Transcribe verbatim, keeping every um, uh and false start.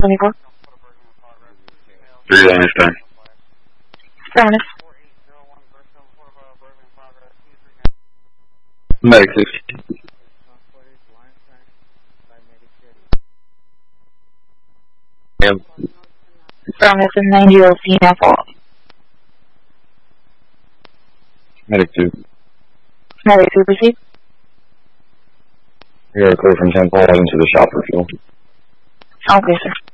twenty-four. Three line time. Affirmative. Medic six. Yep. Affirmative, nine zero female fall. Medic two. Medic two, proceed. We are clear from ten Paul into the shop for fuel. Okay, sir.